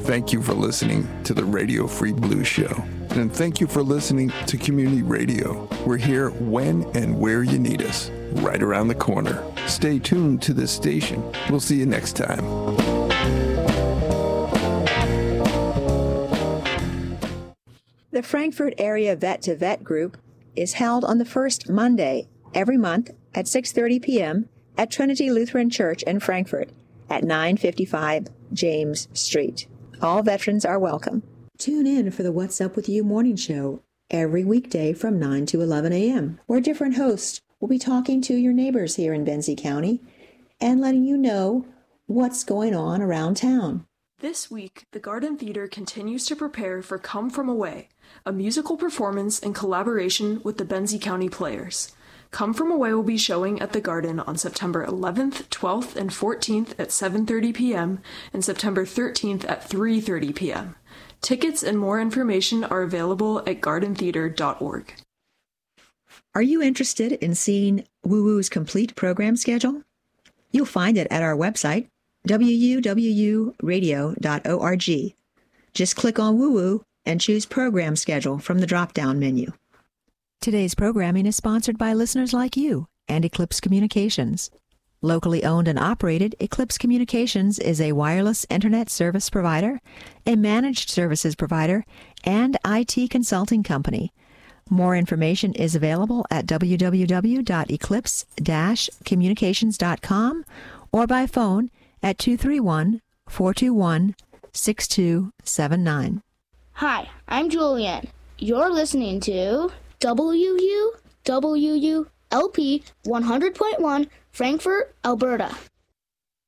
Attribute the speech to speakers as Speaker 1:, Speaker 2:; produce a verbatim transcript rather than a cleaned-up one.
Speaker 1: Thank you for listening to the Radio Free Blues Show. And thank you for listening to Community Radio. We're here when and where you need us, right around the corner. Stay tuned to this station. We'll see you next time.
Speaker 2: The Frankfort Area Vet to Vet group is held on the first Monday every month at six thirty p.m. at Trinity Lutheran Church in Frankfort at nine fifty-five James Street. All veterans are welcome. Tune in for the What's Up With You morning show every weekday from nine to eleven a.m., where different hosts will be talking to your neighbors here in Benzie County and letting you know what's going on around town.
Speaker 3: This week, the Garden Theater continues to prepare for Come From Away, a musical performance in collaboration with the Benzie County Players. Come From Away will be showing at the Garden on September eleventh, twelfth, and fourteenth at seven thirty p.m. and September thirteenth at three thirty p.m. Tickets and more information are available at garden theater dot org.
Speaker 2: Are you interested in seeing Woo Woo's complete program schedule? You'll find it at our website, w u w u radio dot org. Just click on Woo Woo and choose Program Schedule from the drop-down menu. Today's programming is sponsored by listeners like you and Eclipse Communications. Locally owned and operated, Eclipse Communications is a wireless internet service provider, a managed services provider, and I T consulting company. More information is available at w w w dot eclipse dash communications dot com or by phone at two three one, four two one, six two seven nine.
Speaker 4: Hi, I'm Julianne. You're listening to W U W U L P one hundred point one, Frankfort, Alberta.